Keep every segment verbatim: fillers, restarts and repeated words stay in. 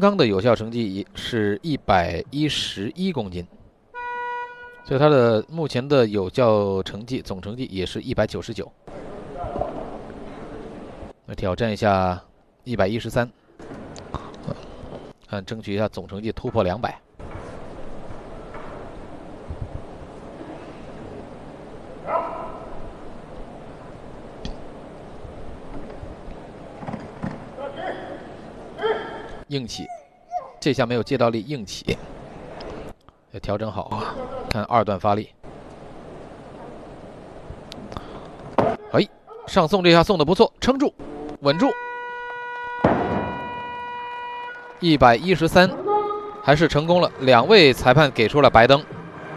刚的有效成绩是一百一十一公斤，所以他的目前的有效成绩总成绩也是一百九十九。那挑战一下一百一十三，看争取一下总成绩突破两百。硬起，这下没有借到力，硬起，要调整好啊！看二段发力，哎，上送这下送的不错，撑住，稳住，一百一十三，还是成功了。两位裁判给出了白灯。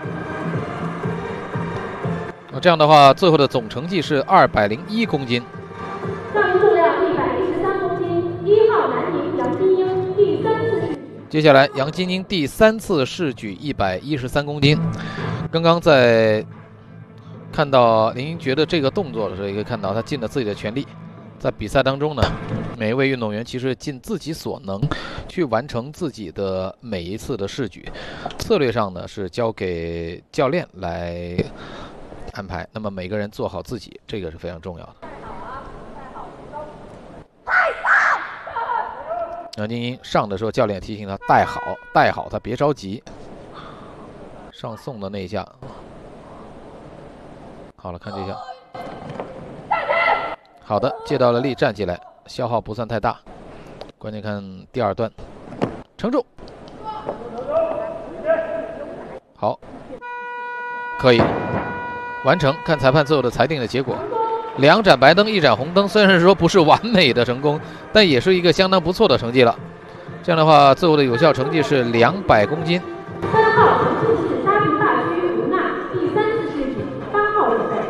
那这样的话，最后的总成绩是二百零一公斤。 上一重量一百一十三公斤，一号男女杨金英。 接下来，杨金英第三次试举一百一十三公斤。刚刚在看到林英觉得这个动作的时候，也可以看到他尽了自己的全力。在比赛当中呢，每一位运动员其实尽自己所能去完成自己的每一次的试举。策略上呢，是交给教练来安排。那么每个人做好自己，这个是非常重要的。杨金英上的时候，教练提醒他带好，带好，他别着急。上送的那一下，好了，看这下，好的，借到了力，站起来，消耗不算太大。关键看第二段，撑住，好，可以完成。看裁判最后的裁定的结果。两盏白灯，一盏红灯，虽然说不是完美的成功，但也是一个相当不错的成绩了。这样的话，最后的有效成绩是两百公斤。 三号重庆市沙坪坝区吴娜第三次试举，八号准备。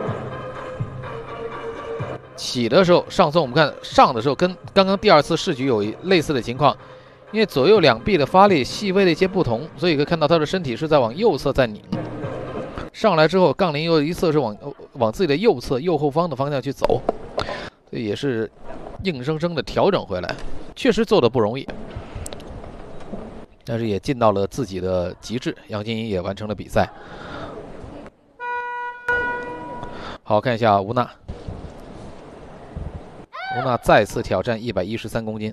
起的时候上送，我们看上的时候跟刚刚第二次试举有类似的情况，因为左右两臂的发力细微的一些不同，所以可以看到他的身体是在往右侧在拧。上来之后，杠铃又一侧是往往自己的右侧右后方的方向去走，这也是硬生生的调整回来，确实做的不容易，但是也尽到了自己的极致。杨金英也完成了比赛。好，看一下吴娜，吴娜再次挑战一百一十三公斤，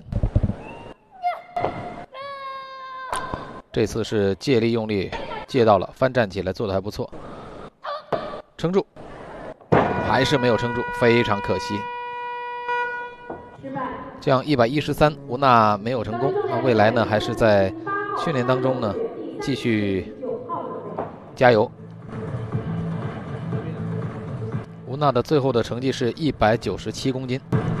这次是借力用力借到了，翻站起来做的还不错。撑住，还是没有撑住，非常可惜。这样一百一十三，吴娜没有成功。那未来呢，还是在训练当中呢，继续加油。吴娜的最后的成绩是一百九十七公斤。